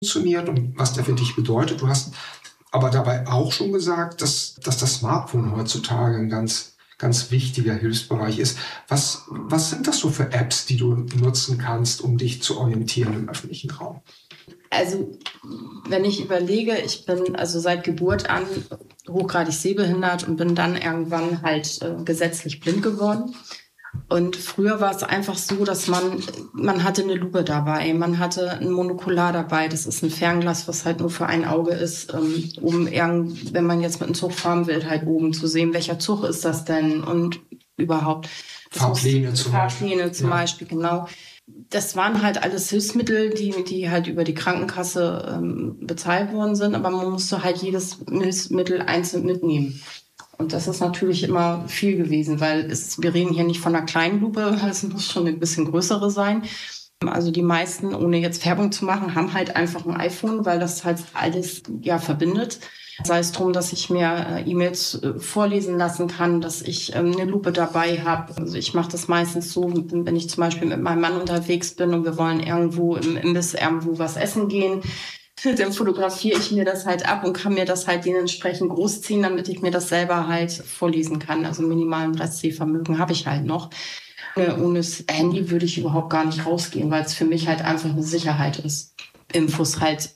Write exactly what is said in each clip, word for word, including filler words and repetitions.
funktioniert und was der für dich bedeutet. Du hast aber dabei auch schon gesagt, dass, dass das Smartphone heutzutage ein ganz, ganz wichtiger Hilfsbereich ist. Was, was sind das so für Apps, die du nutzen kannst, um dich zu orientieren im öffentlichen Raum? Also, wenn ich überlege, ich bin also seit Geburt an hochgradig sehbehindert und bin dann irgendwann halt äh, gesetzlich blind geworden. Und früher war es einfach so, dass man, man hatte eine Lupe dabei, man hatte ein Monokular dabei, das ist ein Fernglas, was halt nur für ein Auge ist, ähm, um irgend, wenn man jetzt mit einem Zug fahren will, halt oben zu sehen, welcher Zug ist das denn und überhaupt. Fahrpläne zum Beispiel. Fahrpläne zum ja. Beispiel, genau. Das waren halt alles Hilfsmittel, die, die halt über die Krankenkasse ähm, bezahlt worden sind, aber man musste halt jedes Hilfsmittel einzeln mitnehmen. Und das ist natürlich immer viel gewesen, weil es, wir reden hier nicht von einer kleinen Lupe, es muss schon ein bisschen größere sein. Also die meisten, ohne jetzt Werbung zu machen, haben halt einfach ein iPhone, weil das halt alles ja verbindet. Sei es darum, dass ich mir äh, E-Mails äh, vorlesen lassen kann, dass ich ähm, eine Lupe dabei habe. Also ich mache das meistens so, wenn ich zum Beispiel mit meinem Mann unterwegs bin und wir wollen irgendwo im Imbiss irgendwo was essen gehen, dann fotografiere ich mir das halt ab und kann mir das halt dementsprechend großziehen, damit ich mir das selber halt vorlesen kann. Also minimalen Restsehvermögen habe ich halt noch. Ohne das Handy würde ich überhaupt gar nicht rausgehen, weil es für mich halt einfach eine Sicherheit ist, Infos halt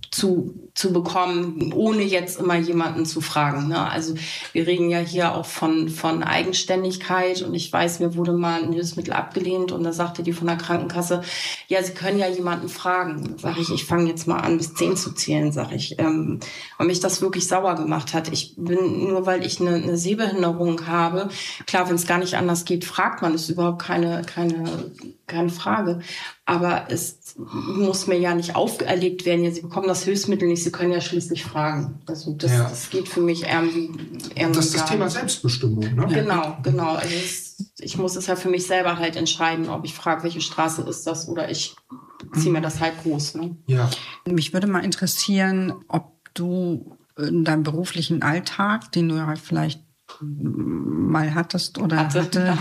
zu, zu bekommen, ohne jetzt immer jemanden zu fragen. Ne? Also wir reden ja hier auch von, von Eigenständigkeit und ich weiß, mir wurde mal ein Hilfsmittel abgelehnt und da sagte die von der Krankenkasse, ja, Sie können ja jemanden fragen. Sag ich, ich fange jetzt mal an, bis zehn zu zählen, sag ich. Ähm, weil mich das wirklich sauer gemacht hat. Ich bin, nur weil ich eine, eine Sehbehinderung habe, klar, wenn es gar nicht anders geht, fragt man, ist überhaupt keine, keine, keine Frage. Aber es muss mir ja nicht auferlegt werden. Ja, Sie bekommen das Hilfsmittel nicht, Sie können ja schließlich fragen. Also das, ja. das geht für mich irgendwie, irgendwie Das ist das Thema Selbstbestimmung, ne? Genau, genau. Also es, ich muss es ja für mich selber halt entscheiden, ob ich frage, welche Straße ist das oder ich ziehe mir das halt groß. Ne? Ja. Mich würde mal interessieren, ob du in deinem beruflichen Alltag, den du ja vielleicht mal hattest oder hatte, hatte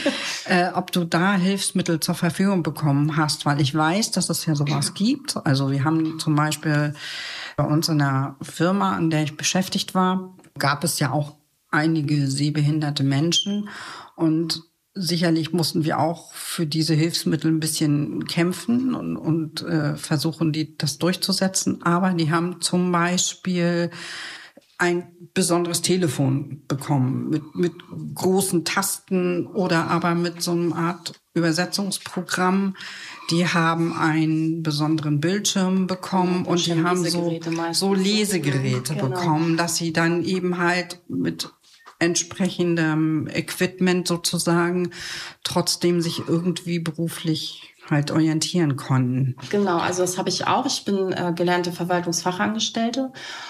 äh, ob du da Hilfsmittel zur Verfügung bekommen hast, weil ich weiß, dass es ja sowas gibt. Also wir haben zum Beispiel bei uns in der Firma, an der ich beschäftigt war, gab es ja auch einige sehbehinderte Menschen und sicherlich mussten wir auch für diese Hilfsmittel ein bisschen kämpfen und, und äh, versuchen, die das durchzusetzen. Aber die haben zum Beispiel ein besonderes Telefon bekommen mit, mit großen Tasten oder aber mit so einer Art Übersetzungsprogramm. Die haben einen besonderen Bildschirm bekommen ja, und die haben so, so Lesegeräte genau. bekommen, dass sie dann eben halt mit entsprechendem Equipment sozusagen trotzdem sich irgendwie beruflich halt orientieren konnten. Genau, also das habe ich auch. Ich bin äh, gelernte Verwaltungsfachangestellte.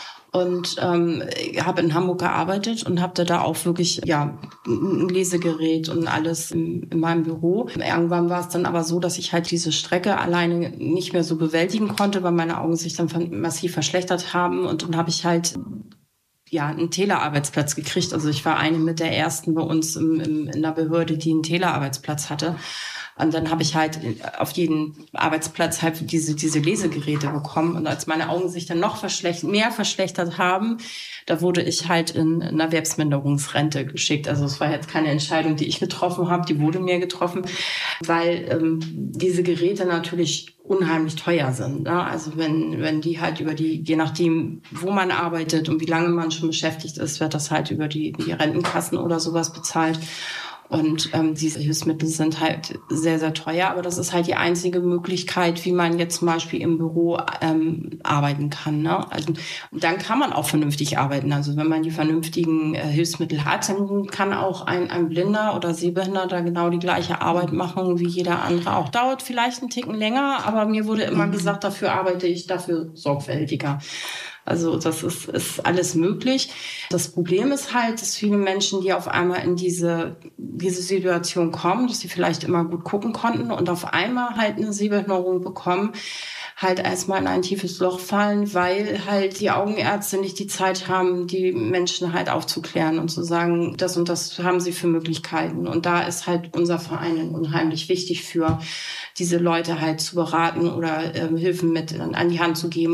Und ähm, habe in Hamburg gearbeitet und habe da auch wirklich ja ein Lesegerät und alles in, in meinem Büro. Irgendwann war es dann aber so, dass ich halt diese Strecke alleine nicht mehr so bewältigen konnte, weil meine Augen sich dann massiv verschlechtert haben. Und dann habe ich halt ja einen Telearbeitsplatz gekriegt. Also ich war eine mit der ersten bei uns im, im, in der Behörde, die einen Telearbeitsplatz hatte. Und dann habe ich halt auf jeden Arbeitsplatz halt diese, diese Lesegeräte bekommen. Und als meine Augen sich dann noch verschlechtert, mehr verschlechtert haben, da wurde ich halt in eine Erwerbsminderungsrente geschickt. Also es war jetzt keine Entscheidung, die ich getroffen habe, die wurde mir getroffen, weil ähm, diese Geräte natürlich unheimlich teuer sind. Ne? Also wenn, wenn die halt über die, je nachdem, wo man arbeitet und wie lange man schon beschäftigt ist, wird das halt über die, die Rentenkassen oder sowas bezahlt. Und ähm, diese Hilfsmittel sind halt sehr, sehr teuer. Aber das ist halt die einzige Möglichkeit, wie man jetzt zum Beispiel im Büro ähm, arbeiten kann. Ne? Also dann kann man auch vernünftig arbeiten. Also wenn man die vernünftigen äh, Hilfsmittel hat, dann kann auch ein, ein Blinder oder Sehbehinderter genau die gleiche Arbeit machen wie jeder andere auch. Dauert vielleicht einen Ticken länger, aber mir wurde immer gesagt, dafür arbeite ich, dafür sorgfältiger. Also das ist, ist alles möglich. Das Problem ist halt, dass viele Menschen, die auf einmal in diese, diese Situation kommen, dass sie vielleicht immer gut gucken konnten und auf einmal halt eine Sehbehinderung bekommen, halt erstmal in ein tiefes Loch fallen, weil halt die Augenärzte nicht die Zeit haben, die Menschen halt aufzuklären und zu sagen, das und das haben sie für Möglichkeiten. Und da ist halt unser Verein unheimlich wichtig für, diese Leute halt zu beraten oder ähm, Hilfen mit an, an die Hand zu geben.